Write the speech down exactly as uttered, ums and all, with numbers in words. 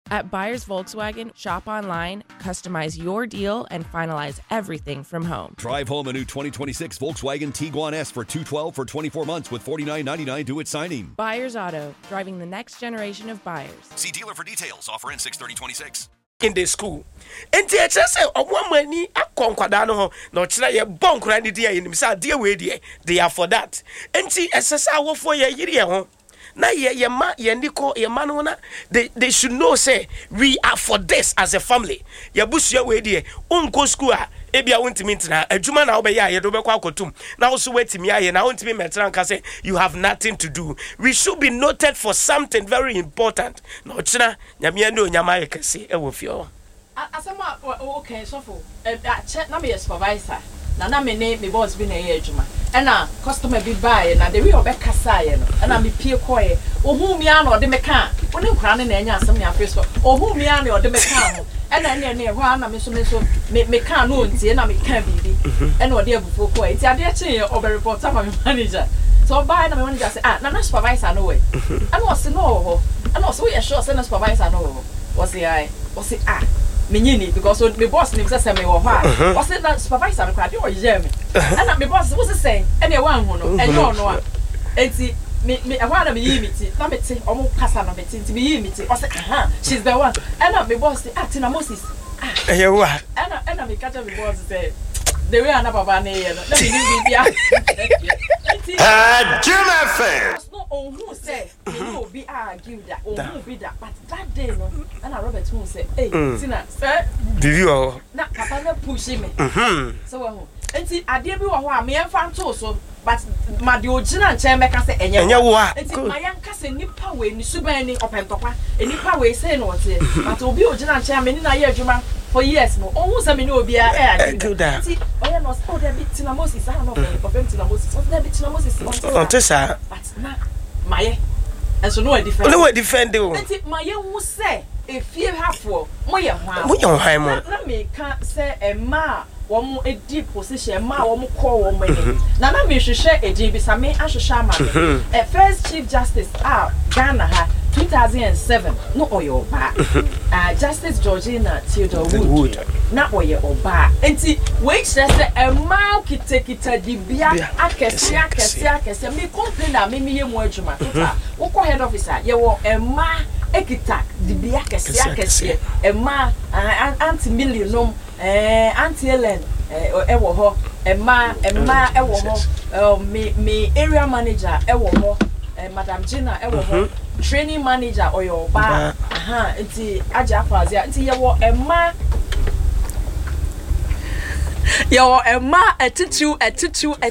At Buyers Volkswagen, shop online, customize your deal, and finalize everything from home. Drive home a new twenty twenty-six Volkswagen Tiguan S for two hundred twelve for twenty-four months with forty-nine ninety-nine due at signing. Buyers Auto, driving the next generation of buyers. See dealer for details. Offer in six thirty twenty-six. In the school. And the H S A, a woman, a conquadano, no try a bonk randy dear in himself, dear way, dear. They are for that. And see, S S A for your year. Now, ye ma, ye Nico, ye manona, they they should know, say, we are for this as a family. Ye bush your way, dear. Unko school, Ebia went to meet now. A Juman Albea, ye do Kotum. Now, so wait to me, I want to be Metranka say, you have nothing to do. We should be noted for something very important. No, China, Yamiano, Yamaya can see a wolf. Okay, so for that check, na me supervisor. Na na me name me boss be na ejuma. And na customer be buy na the way obeka say no. And na me pie koye. Ohu mi an ode me kan. Oni nkra ne na enya asem ne afre so. Ohu mi an ode me kan ho. And na ne ne ho na me so me so me me kan no ntie na me kan bibi. And ode abufu koye. Ti ade che ye obe report am my manager. So buy na me manager say ah na na supervisor no way. And was no ho. And was we sure say na supervisor no ho. Was the I was it ah Minini because my boss name says me wo ha was it that supervisor no kwade o ye me and my boss was saying any one hu no and no no enti me me ahwa na me yi miti na me ti omo kasa na me ti nti me yi miti o say aha she's the one and my boss say ah Tina Moses ah eh wa and and me catch my boss say the way na baba na ye no let me need bia ah Juma fan no on who say you know be argue that on who be that but that day no and Robert who say hey Tina sir review na papa na push me mhm so wo enti ade bi wo ho a me emfa nto so but ma de ogina nche meka say enye enye wo a enti ma yanka say nipa we ni suban ni opentokwa enipa we say no wote but obi ogina nche me ni na ye adwuma for years no ohun say me ni obi a eh do that enti oya no so there be Tina Moses I no for Tina Moses so there be Tina Moses on tesa but na maye and so no a defend no a defend o enti maye hu say efie hafo mo ye ho mo ye ho mo na me ka say e ma womo edi position ma womo call womo eni na na me hwehwe edi bisa me ahwehwe ama e first chief justice ah Ghana ha two thousand seven no oyo ba ah Justice Georgina Theodore Wood na oye oba enti we say e ma kitekita dibia akese akese akese me complain na me me ye mu adwuma wo ko head officer ye wo e ma ekita dibia akese akese e ma anti million eh Auntie Ellen eh ewo ho emma emma ewo ho me me area manager ewo ho eh Madam Gina ewo ho training manager oyo ba aha nti aja afazia nti yewo emma yewo emma etitu etitu